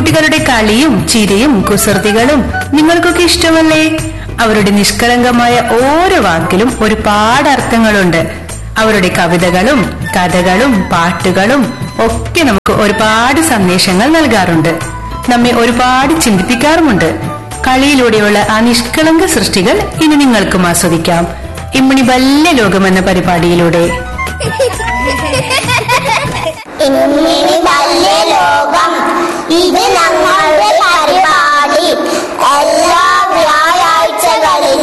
കുട്ടികളുടെ കളിയും ചിരിയും കുസൃതികളും നിങ്ങൾക്കൊക്കെ ഇഷ്ടമല്ലേ? അവരുടെ നിഷ്കളങ്കമായ ഓരോ വാക്കിലും ഒരുപാട് അർത്ഥങ്ങളുണ്ട്. അവരുടെ കവിതകളും കഥകളും പാട്ടുകളും ഒക്കെ നമുക്ക് ഒരുപാട് സന്ദേശങ്ങൾ നൽകാറുണ്ട്. നമ്മെ ഒരുപാട് ചിന്തിപ്പിക്കാറുമുണ്ട്. കളിയിലൂടെയുള്ള ആ നിഷ്കളങ്ക സൃഷ്ടികൾ ഇനി നിങ്ങൾക്കും ആസ്വദിക്കാം ഇമ്മിണി വല്യ ലോകം എന്ന പരിപാടിയിലൂടെ.